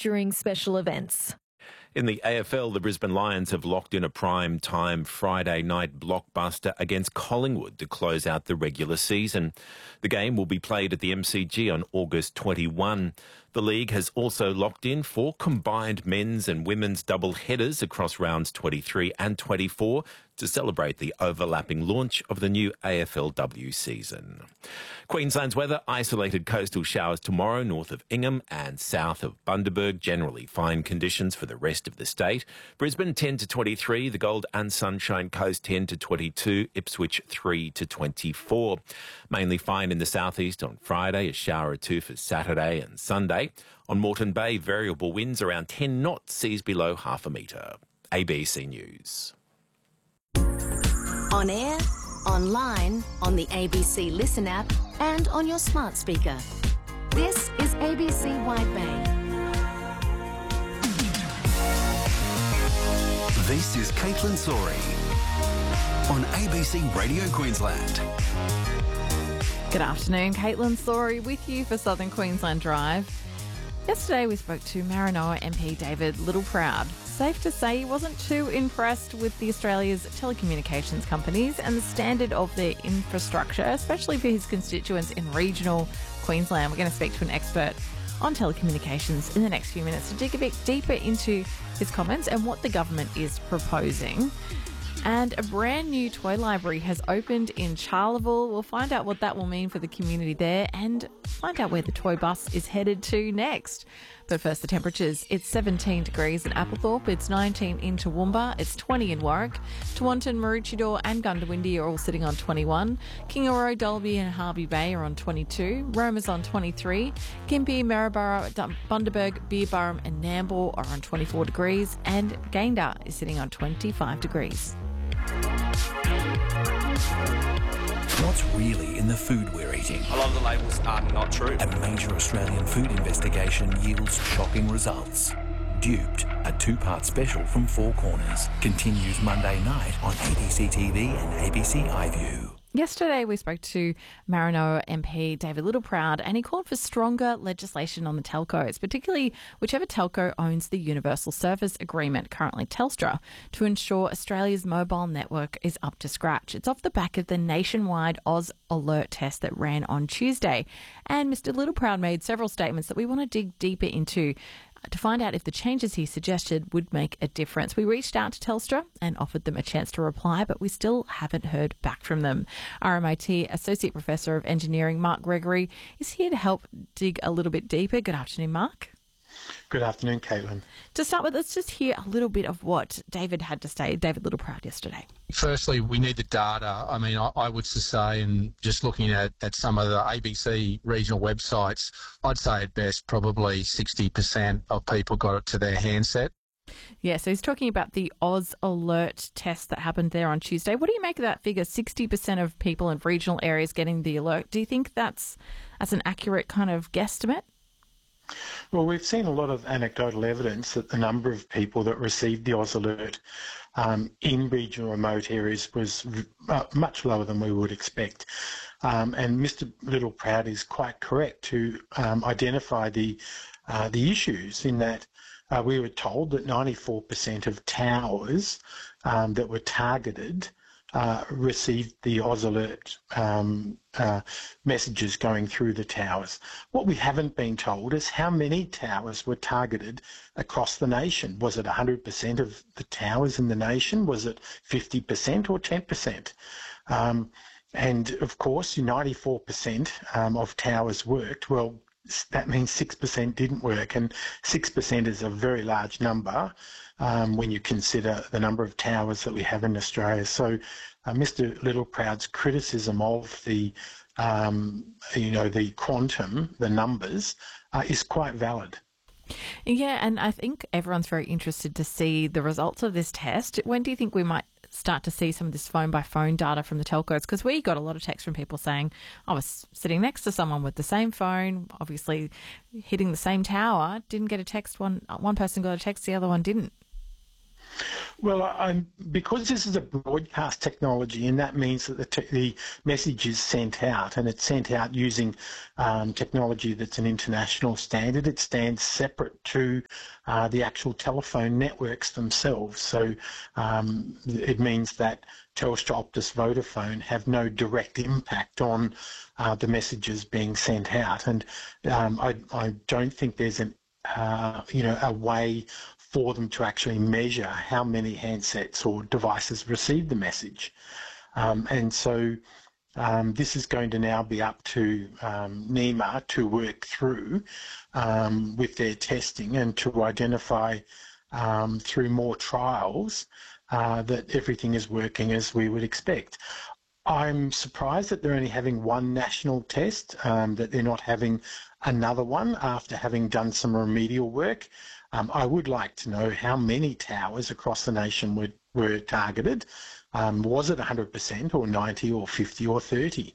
during special events. In the AFL, the Brisbane Lions have locked in a prime time Friday night blockbuster against Collingwood to close out the regular season. The game will be played at the MCG on August 21. The league has also locked in 4 combined men's and women's double headers across rounds 23 and 24 to celebrate the overlapping launch of the new AFLW season. Queensland's weather: isolated coastal showers tomorrow north of Ingham and south of Bundaberg. Generally fine conditions for the rest of the state. Brisbane 10 to 23, the Gold and Sunshine Coast 10 to 22, Ipswich 3 to 24. Mainly fine in the southeast on Friday, a shower or two for Saturday and Sunday. On Moreton Bay, variable winds around 10 knots, seas below half a metre. ABC News. On air, online, on the ABC Listen app and on your smart speaker. This is ABC Wide Bay. This is Caitlin Sori on ABC Radio Queensland. Good afternoon, Caitlin Sori with you for Southern Queensland Drive. Yesterday we spoke to Maranoa MP David Littleproud. Safe to say he wasn't too impressed with the Australia's telecommunications companies and the standard of their infrastructure, especially for his constituents in regional Queensland. We're going to speak to an expert on telecommunications in the next few minutes to dig a bit deeper into his comments and what the government is proposing. And a brand new toy library has opened in Charleville. We'll find out what that will mean for the community there and find out where the toy bus is headed to next. But first, the temperatures. It's 17 degrees in Applethorpe, it's 19 in Toowoomba, it's 20 in Warwick. Tewantin, Maroochydore and Gundawindi are all sitting on 21. Kingaroy, Dalby and Harvey Bay are on 22. Rome is on 23. Gympie, Maryborough, Bundaberg, Beerburrum and Nambour are on 24 degrees. And Gayndah is sitting on 25 degrees. What's really in the food we're eating? A lot of the labels are not true. A major Australian food investigation yields shocking results. Duped, a 2-part special from Four Corners, continues Monday night on ABC TV and ABC iView. Yesterday we spoke to Maranoa MP David Littleproud and he called for stronger legislation on the telcos, particularly whichever telco owns the Universal Service Agreement, currently Telstra, to ensure Australia's mobile network is up to scratch. It's off the back of the nationwide Oz Alert test that ran on Tuesday. And Mr Littleproud made several statements that we want to dig deeper into to find out if the changes he suggested would make a difference. We reached out to Telstra and offered them a chance to reply, but we still haven't heard back from them. RMIT Associate Professor of Engineering Mark Gregory is here to help dig a little bit deeper. Good afternoon, Mark. Good afternoon, Caitlin. To start with, let's just hear a little bit of what David had to say, David Littleproud, yesterday. Firstly, we need the data. I mean, I would say, and just looking at some of the ABC regional websites, I'd say at best probably 60% of people got it to their handset. Yeah, so he's talking about the Oz Alert test that happened there on Tuesday. What do you make of that figure, 60% of people in regional areas getting the alert? Do you think that's an accurate kind of guesstimate? Well, we've seen a lot of anecdotal evidence that the number of people that received the Oz Alert in regional remote areas was much lower than we would expect. And Mr Littleproud is quite correct to identify the issues in that we were told that 94% of towers that were targeted received the Oz Alert messages going through the towers. What we haven't been told is how many towers were targeted across the nation. Was it 100% of the towers in the nation? Was it 50% or 10%? And of course, 94% of towers worked. Well, that means 6% didn't work, and 6% is a very large number when you consider the number of towers that we have in Australia. So Mr Littleproud's criticism of the quantum, the numbers, is quite valid. Yeah, and I think everyone's very interested to see the results of this test. When do you think we might start to see some of this phone-by-phone data from the telcos? Because we got a lot of texts from people saying, I was sitting next to someone with the same phone, obviously hitting the same tower, didn't get a text. One person got a text, the other one didn't. Well, because this is a broadcast technology, and that means that the message is sent out, and it's sent out using technology that's an international standard. It stands separate to the actual telephone networks themselves. So it means that Telstra, Optus, Vodafone have no direct impact on the messages being sent out, and I don't think there's a way for them to actually measure how many handsets or devices receive the message. And so this is going to now be up to NEMA to work through with their testing and to identify through more trials that everything is working as we would expect. I'm surprised that they're only having one national test, that they're not having another one after having done some remedial work. I would like to know how many towers across the nation were targeted. Was it 100% or 90 or 50 or 30?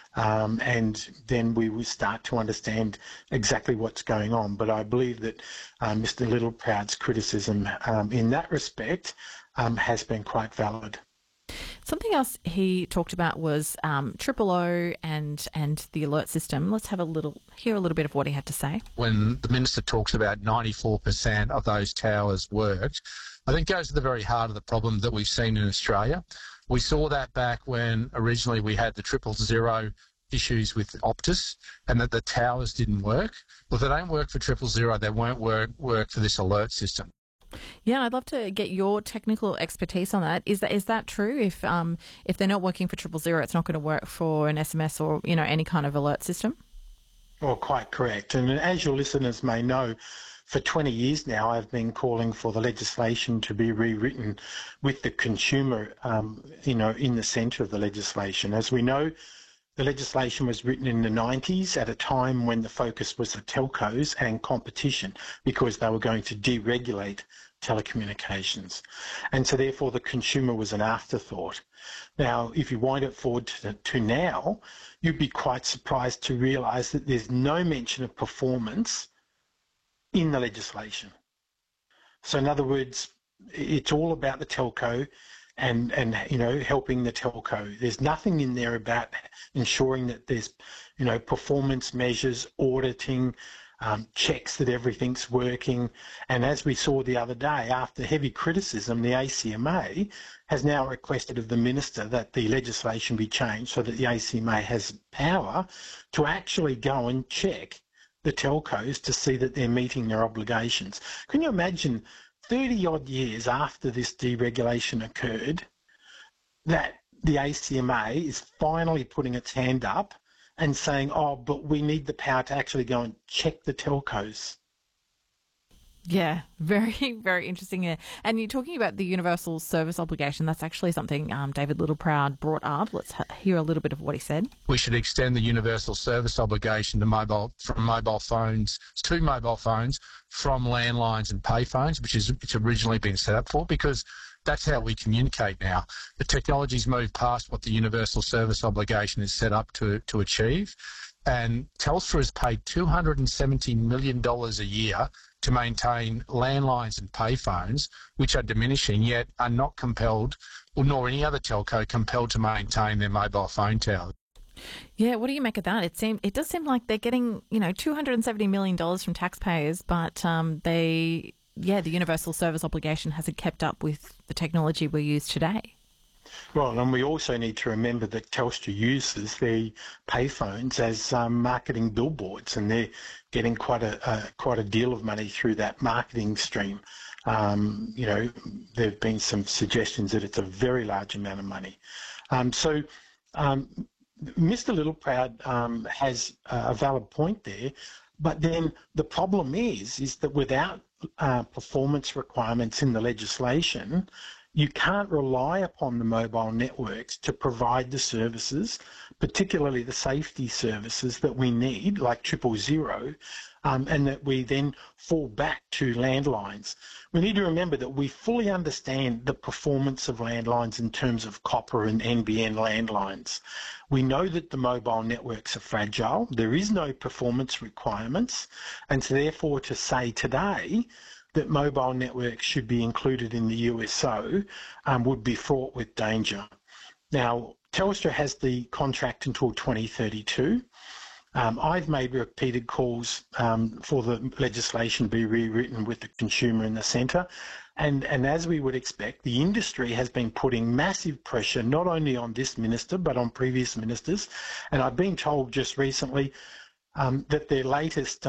And then we will start to understand exactly what's going on. But I believe that Mr. Littleproud's criticism in that respect has been quite valid. Something else he talked about was Triple O and the alert system. Let's hear a little bit of what he had to say. When the Minister talks about 94% of those towers worked, I think goes to the very heart of the problem that we've seen in Australia. We saw that back when originally we had the 000 issues with Optus and that the towers didn't work. Well, if they don't work for 000, they won't work for this alert system. Yeah, I'd love to get your technical expertise on that. Is that true? If they're not working for 000, it's not going to work for an SMS or any kind of alert system? Well, quite correct. And as your listeners may know, for 20 years now, I've been calling for the legislation to be rewritten with the consumer, in the centre of the legislation. As we know, the legislation was written in the 90s at a time when the focus was the telcos and competition because they were going to deregulate telecommunications. And so therefore the consumer was an afterthought. Now, if you wind it forward to now, you'd be quite surprised to realise that there's no mention of performance in the legislation. So in other words, it's all about the telco and helping the telco. There's nothing in there about ensuring that there's performance measures, auditing, checks that everything's working. And as we saw the other day, after heavy criticism, the ACMA has now requested of the Minister that the legislation be changed so that the ACMA has power to actually go and check the telcos to see that they're meeting their obligations. Can you imagine 30 odd years after this deregulation occurred that the ACMA is finally putting its hand up and saying, oh, but we need the power to actually go and check the telcos? Yeah, very, very interesting here. And you're talking about the universal service obligation. That's actually something David Littleproud brought up. Let's hear a little bit of what he said. We should extend the universal service obligation to mobile phones from landlines and payphones, which it's originally been set up for, because that's how we communicate now. The technology's moved past what the universal service obligation is set up to achieve. And Telstra has paid $270 million a year to maintain landlines and payphones, which are diminishing, yet are not compelled, or nor any other telco compelled to maintain their mobile phone towers. Yeah, what do you make of that? It does seem like they're getting, $270 million from taxpayers, but the universal service obligation hasn't kept up with the technology we use today. Well, and we also need to remember that Telstra uses the payphones as marketing billboards, and they're getting quite a deal of money through that marketing stream. There have been some suggestions that it's a very large amount of money. Mr. Littleproud has a valid point there, but then the problem is that without performance requirements in the legislation, you can't rely upon the mobile networks to provide the services, particularly the safety services that we need, like 000, and that we then fall back to landlines. We need to remember that we fully understand the performance of landlines in terms of copper and NBN landlines. We know that the mobile networks are fragile. There is no performance requirements, and so therefore to say today that mobile networks should be included in the USO would be fraught with danger. Now, Telstra has the contract until 2032. I've made repeated calls for the legislation to be rewritten with the consumer in the centre. And as we would expect, the industry has been putting massive pressure not only on this minister but on previous ministers. And I've been told just recently that their latest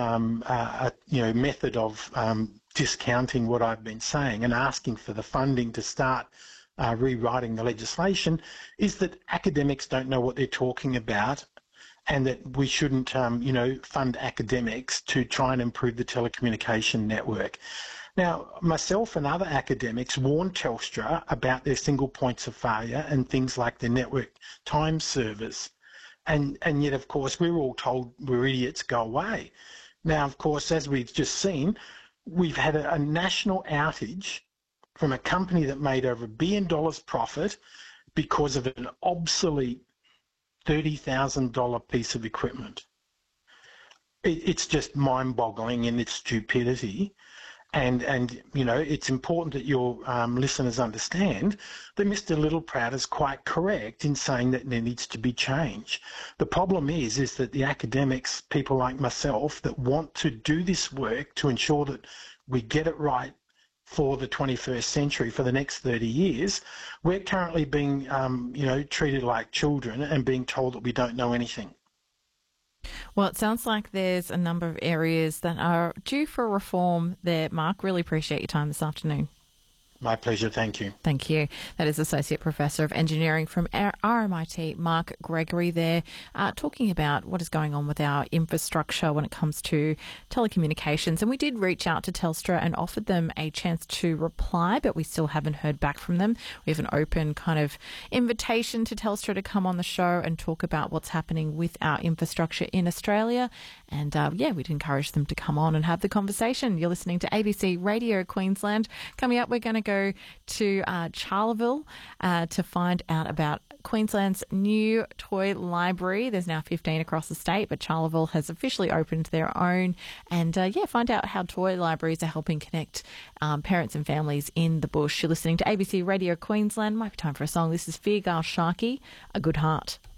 method of discounting what I've been saying and asking for the funding to start rewriting the legislation is that academics don't know what they're talking about, and that we shouldn't, fund academics to try and improve the telecommunication network. Now, myself and other academics warned Telstra about their single points of failure and things like their network time servers. And yet, of course, we were all told we're idiots, go away. Now, of course, as we've just seen, we've had a national outage from a company that made over $1 billion profit because of an obsolete $30,000 piece of equipment. It's just mind-boggling in its stupidity. And it's important that your listeners understand that Mr. Littleproud is quite correct in saying that there needs to be change. The problem is that the academics, people like myself, that want to do this work to ensure that we get it right for the 21st century, for the next 30 years, we're currently being, treated like children and being told that we don't know anything. Well, it sounds like there's a number of areas that are due for reform there, Mark. Really appreciate your time this afternoon. My pleasure. Thank you. Thank you. That is Associate Professor of Engineering from RMIT, Mark Gregory there, talking about what is going on with our infrastructure when it comes to telecommunications. And we did reach out to Telstra and offered them a chance to reply, but we still haven't heard back from them. We have an open kind of invitation to Telstra to come on the show and talk about what's happening with our infrastructure in Australia. And we'd encourage them to come on and have the conversation. You're listening to ABC Radio Queensland. Coming up, we're going to go to Charleville to find out about Queensland's new toy library. There's now 15 across the state, but Charleville has officially opened their own. And find out how toy libraries are helping connect parents and families in the bush. You're listening to ABC Radio Queensland. Might be time for a song. This is Feargal Sharkey, A Good Heart.